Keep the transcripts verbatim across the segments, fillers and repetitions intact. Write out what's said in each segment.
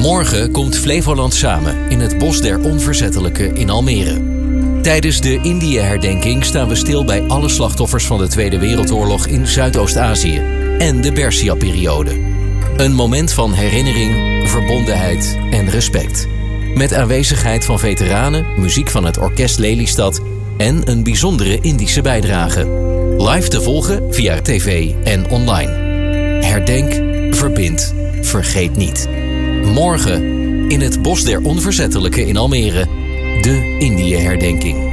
Morgen komt Flevoland samen in het Bos der Onverzettelijken in Almere. Tijdens de Indië-herdenking staan we stil bij alle slachtoffers van de Tweede Wereldoorlog in Zuidoost-Azië en de Persia-periode. Een moment van herinnering, verbondenheid en respect. Met aanwezigheid van veteranen, muziek van het Orkest Lelystad en een bijzondere Indische bijdrage. Live te volgen via tv en online. Herdenk, verbind, vergeet niet. Morgen in het Bos der Onverzettelijken in Almere, de Indië-herdenking.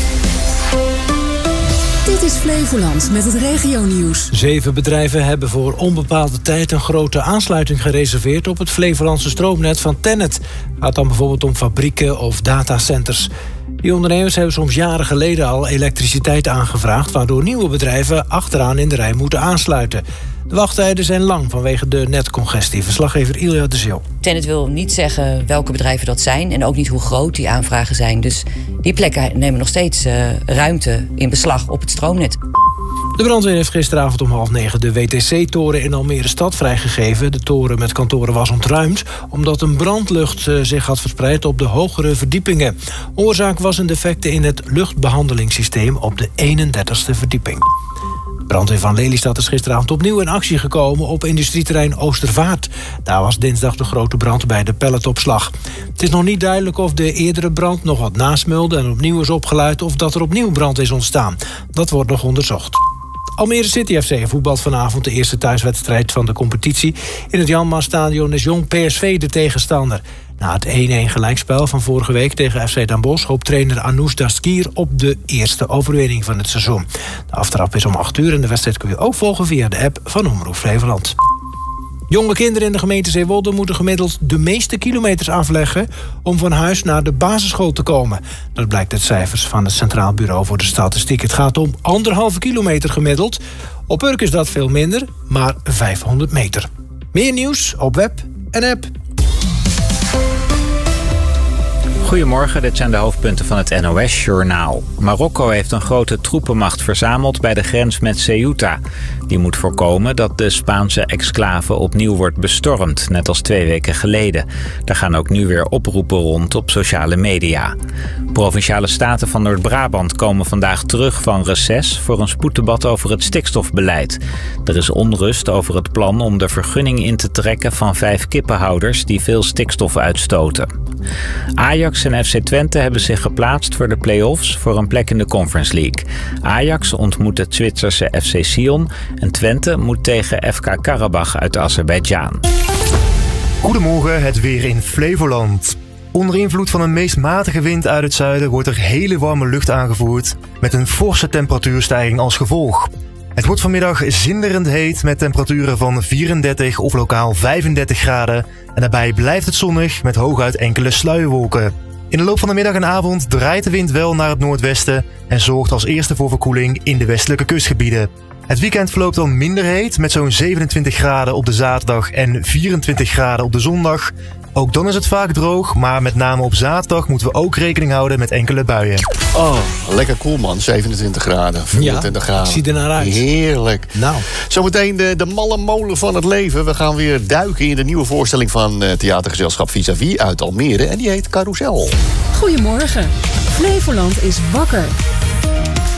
Dit is Flevoland met het regionieuws. Zeven bedrijven hebben voor onbepaalde tijd een grote aansluiting gereserveerd op het Flevolandse stroomnet van TenneT. Het gaat dan bijvoorbeeld om fabrieken of datacenters. Die ondernemers hebben soms jaren geleden al elektriciteit aangevraagd, waardoor nieuwe bedrijven achteraan in de rij moeten aansluiten. De wachttijden zijn lang vanwege de netcongestie. Verslaggever Ilja de Zeeuw. TenneT wil niet zeggen welke bedrijven dat zijn en ook niet hoe groot die aanvragen zijn. Dus die plekken nemen nog steeds uh, ruimte in beslag op het stroomnet. De brandweer heeft gisteravond om half negen de W T C-toren in Almere stad vrijgegeven. De toren met kantoren was ontruimd omdat een brandlucht uh, zich had verspreid op de hogere verdiepingen. Oorzaak was een defect in het luchtbehandelingssysteem op de eenendertigste verdieping. De brandweer van Lelystad is gisteravond opnieuw in actie gekomen op industrieterrein Oostervaart. Daar was dinsdag de grote brand bij de pelletopslag. Het is nog niet duidelijk of de eerdere brand nog wat nasmeulde en opnieuw is opgeluid of dat er opnieuw brand is ontstaan. Dat wordt nog onderzocht. Almere City F C voetbalt vanavond de eerste thuiswedstrijd van de competitie. In het Janmaatstadion is Jong P S V de tegenstander. Na het één-één gelijkspel van vorige week tegen F C Den Bosch hoopt trainer Anoush Daskir op de eerste overwinning van het seizoen. De aftrap is om acht uur en de wedstrijd kun je ook volgen via de app van Omroep Flevoland. Jonge kinderen in de gemeente Zeewolde moeten gemiddeld de meeste kilometers afleggen om van huis naar de basisschool te komen. Dat blijkt uit cijfers van het Centraal Bureau voor de Statistiek. Het gaat om anderhalve kilometer gemiddeld. Op Urk is dat veel minder, maar vijfhonderd meter. Meer nieuws op web en app. Goedemorgen, dit zijn de hoofdpunten van het N O S-journaal. Marokko heeft een grote troepenmacht verzameld bij de grens met Ceuta. Die moet voorkomen dat de Spaanse exclave opnieuw wordt bestormd, net als twee weken geleden. Daar gaan ook nu weer oproepen rond op sociale media. Provinciale staten van Noord-Brabant komen vandaag terug van reces voor een spoeddebat over het stikstofbeleid. Er is onrust over het plan om de vergunning in te trekken van vijf kippenhouders die veel stikstof uitstoten. Ajax en F C Twente hebben zich geplaatst voor de play-offs voor een plek in de Conference League. Ajax ontmoet het Zwitserse F C Sion en Twente moet tegen F K Karabach uit Azerbeidzjan. Goedemorgen, het weer in Flevoland. Onder invloed van een meest matige wind uit het zuiden wordt er hele warme lucht aangevoerd met een forse temperatuurstijging als gevolg. Het wordt vanmiddag zinderend heet met temperaturen van vierendertig of lokaal vijfendertig graden. En daarbij blijft het zonnig met hooguit enkele sluierwolken. In de loop van de middag en avond draait de wind wel naar het noordwesten en zorgt als eerste voor verkoeling in de westelijke kustgebieden. Het weekend verloopt dan minder heet met zo'n zevenentwintig graden op de zaterdag en vierentwintig graden op de zondag. Ook dan is het vaak droog, maar met name op zaterdag moeten we ook rekening houden met enkele buien. Oh, lekker cool man, zevenentwintig graden, vierentwintig ja, graden. Ziet er naar uit. Heerlijk. Nou. Zometeen de, de malle molen van het leven. We gaan weer duiken in de nieuwe voorstelling van uh, theatergezelschap Vis-à-vis uit Almere. En die heet Carousel. Goedemorgen. Flevoland is wakker.